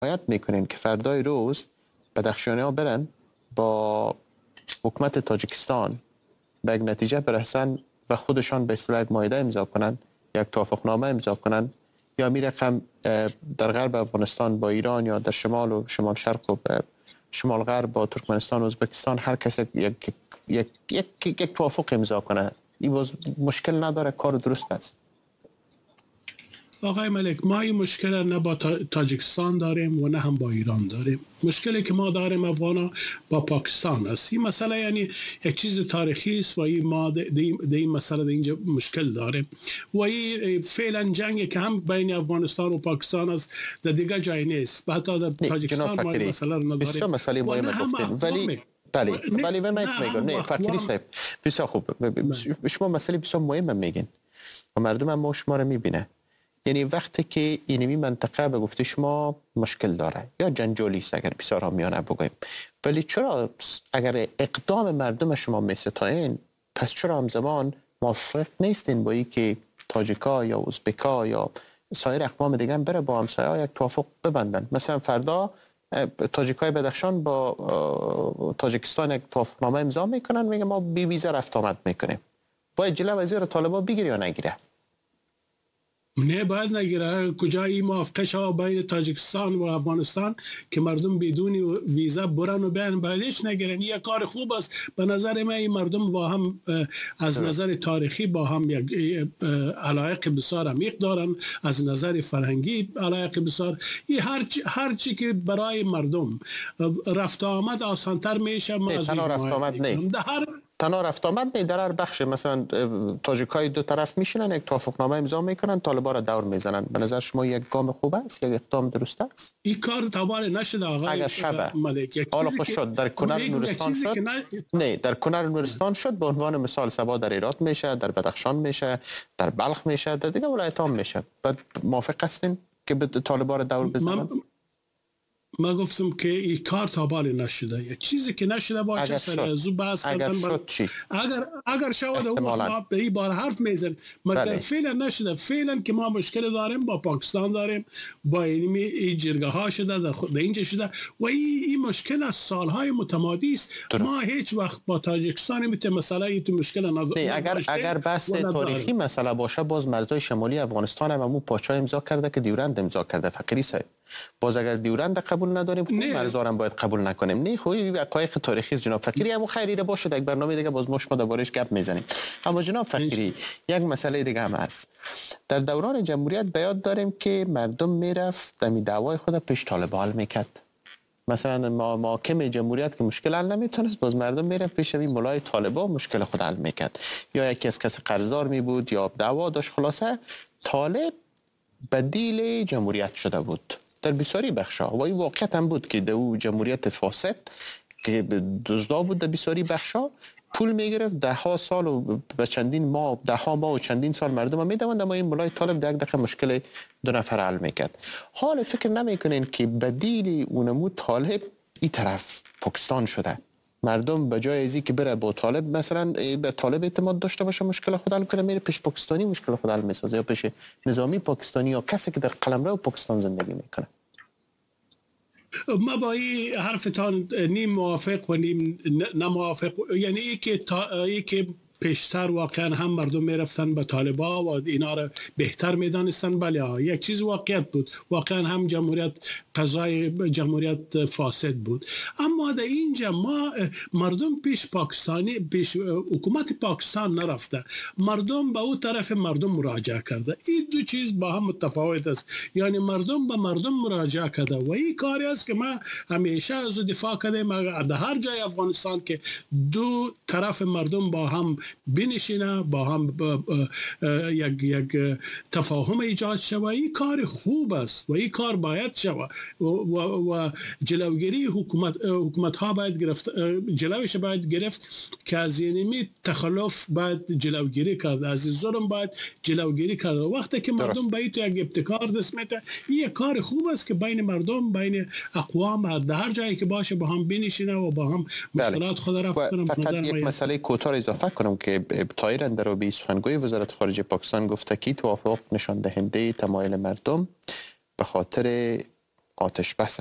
حمایت میکنین که فردای روز بدخشانی ها برن با حکومت تاجیکستان به یک نتیجه برسن و خودشان به اصطلاح یک معاهده امضا کنن، یک توافقنامه امضا کنن، یا می رقم در غرب افغانستان با ایران یا در شمال و شمال شرق و شمال غرب با ترکمنستان و ازبکستان هر کس یک توافق امضا کنه. این باز مشکل نداره، کار درست است. آقای ملک، ما این مشکل نه با تاجیکستان داریم و نه هم با ایران داریم. مشکلی که ما داریم افغانا با پاکستان است. این مسئله یعنی یک چیز تاریخی است و ما در این مسئله اینجا مشکل داریم و این فعلا جنگی که هم بین افغانستان و پاکستان است در دیگه جای نیست. حتی در تاجیکستان ما این مسئله رو نداریم. بسیار مسئله مهمه گفتین، ولی من میگم نه فکری صاحب بسیار خوب. شما مسئله بسیار مهمه میگین و مردم ما شما رو میبینه. یعنی وقتی که اینمی منطقه به گفته شما مشکل داره یا جنجالی است اگر بسیار آمیانه بگویم، ولی چرا اگر اقدام مردم شما میستایین پس چرا همزمان موافق نیستین با این که تاجیکا یا ازبکا یا سایر اقوام دیگه بره با همسایه‌ها یک توافق ببندن؟ مثلا فردا تاجیکای بدخشان با تاجیکستان یک توافقنامه امضا میکنن، میگه ما بی ویزا رفت آمد میکنیم. باید جلو وزیر طالبان بگیره یا نگیره؟ نه باید نگیره. کجایی موافقه شد بین تاجیکستان و افغانستان که مردم بدون ویزا برن و بیان؟ بایدش نگیرن. یک کار خوب است به نظر من. این مردم با هم از نظر تاریخی با هم یک علایق بسیار عمیق دارن، از نظر فرهنگی علایق بسیار. این هر چی که برای مردم رفت آمد آسانتر میشه. ما از تنها رفت آمد نه، تنها رفت آمد نه، در هر بخش. مثلا تاجیکای دو طرف میشینن یک توافقنامه امضا میکنن، طالبان را دور میزنن. به نظر شما یک گام خوب است، یک اقدام درست است؟ این کار طبعا نشده آقای ملک. حالا شد در کنر نورستان شد، نه در کنر نورستان شد، به عنوان مثال سبا در هرات میشه، در بدخشان میشه، در بلخ میشه، در دیگه ولایت ها میشه. بعد موافق هستین که به طالبان را دور بزنن؟ ما گفتم که این کار تا بالی نشده. یک چیزی که نشده باشه سر زو بحث کردن. اگر شود ما به این بار حرف میزن، مگر فعلا نشده. فعلا که ما مشکل داریم با پاکستان داریم، با این جرگه ها شده در اینجا شده و این مشکل از سالهای متمادی است. ما هیچ وقت با تاجیکستان میتونه مسئله این مشکل اگر بحث تاریخی مسئله باشه، باز مرزهای شمالی افغانستان هم پاچا امضا کرده که دیورند امضا کرده. فقیری صاحب باز اگر دیورند قبول نداریم مرزارم باید قبول نکنیم. نه خوی حقایق تاریخی جناب فقیری. همون خیریه باشه در برنامه دیگه باز ما دربارش گپ میزنیم. اما جناب فقیری یک مسئله دیگه هم هست. در دوران جمهوریت به یاد داریم که مردم میرفت دمی دعوای خود پیش طالبان میکرد. مثلا محاکم جمهوریت که مشکل حل نمیتونست، باز مردم میرفت پیش این مولای طالبان مشکل خود حل میکرد، یا یکی از کس قرضدار می بود یا دعوا داشت. خلاصه طالب بدیل جمهوریت شده بود در بسیاری بخشا و این واقعیت هم بود که دو جمهوریت فاسد که دزدا بود در بسیاری بخشا پول میگرفت. ده ها سال و به چندین ماه، ده ها ماه و چندین سال مردم هم میدوند، اما این مولای طالب در یک دقیقه مشکل دو نفر حل میکرد. حال فکر نمیکنین که بدیل اونمو طالب این طرف پاکستان شده؟ مردم به جای ازی که بره با طالب مثلا به طالب اعتماد داشته باشه مشکل خود حل کنه، میره پیش پاکستانی مشکل خود حل میسازه، یا پیش نظامی پاکستانی یا کسی که در قلمرو پاکستان زندگی میکنه. ما با این حرفتان نیم موافق و نیم نموافق. یعنی ای که پیشتر واقعا هم مردم میرفتن به طالبا و اینا رو بهتر میدانستن. بله یک چیز واقعیت بود، واقعا هم جمهوریت قضای جمهوریت فاسد بود. اما در اینجا ما مردم پیش حکومت پاکستان نرفته، مردم به او طرف مردم مراجعه کرده. این دو چیز با هم متفاوت است. یعنی مردم به مردم مراجعه کرده و این کاری است که ما همیشه از دفاع کردیم. در هر جای افغانستان که دو طرف مردم با هم بنشینه، با هم یک تفاهم ایجاد شود، این کار خوب است و این کار باید شود و جلوگیری حکومت ها باید گرفت، جلوش باید گرفت که از اینمی تخلف باید جلوگیری کرد، از ظلم باید جلوگیری کرد. وقتی که مردم باید یک ابتکار دست میده، این کار خوب است که بین مردم، بین اقوام در هر جایی که باشه با هم بنشینه و با هم مشکلات خود را رفع کنه. فقط یک مسئله کوتاه اضافه کنم که طاهر اندرابی سخنگوی وزارت خارجه پاکستان گفته که توافق نشان دهنده تمایل مردم به خاطر آتش بس